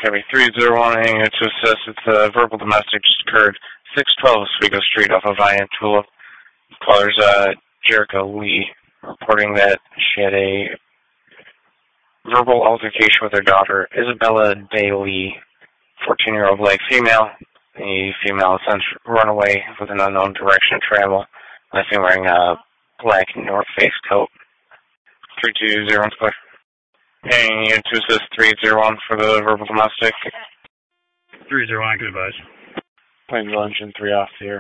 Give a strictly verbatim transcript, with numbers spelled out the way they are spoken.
Copy three zero one, hanging to assist. It's a verbal domestic just occurred. six twelve Oswego Street off of Iantula. Caller's uh, Jericho Lee, reporting that she had a verbal altercation with her daughter, Isabella Bailey, fourteen-year-old black female. The female has since run away with an unknown direction of travel. Last seen wearing a black North Face coat. three two zero one, clear. Hanging unit to assist three zero one for the verbal domestic. three zero one, good advice. Plains Engine three off here.